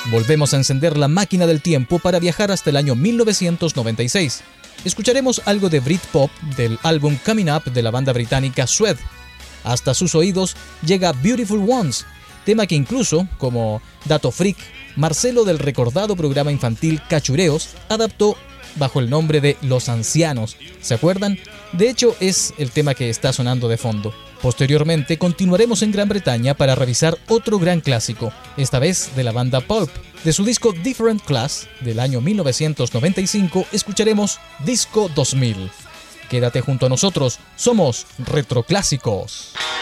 Volvemos a encender la máquina del tiempo para viajar hasta el año 1996. Escucharemos algo de Britpop del álbum Coming Up de la banda británica Suede. Hasta sus oídos llega Beautiful Ones, tema que incluso, como dato freak, Marcelo del recordado programa infantil Cachureos adaptó bajo el nombre de Los Ancianos. ¿Se acuerdan? De hecho, es el tema que está sonando de fondo. Posteriormente, continuaremos en Gran Bretaña para revisar otro gran clásico, esta vez de la banda Pulp. De su disco Different Class, del año 1995, escucharemos Disco 2000. Quédate junto a nosotros, somos Retroclásicos.